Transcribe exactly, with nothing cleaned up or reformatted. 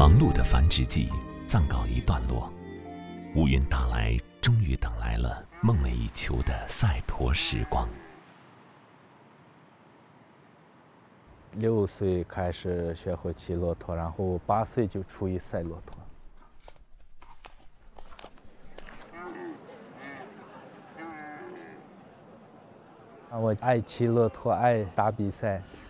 忙碌的繁殖季暂告一段落，乌云打来，终于等来了梦寐以求的赛驼时光。 六岁开始学会骑骆驼，然后八岁就出去赛骆驼。我爱骑骆驼，爱打比赛。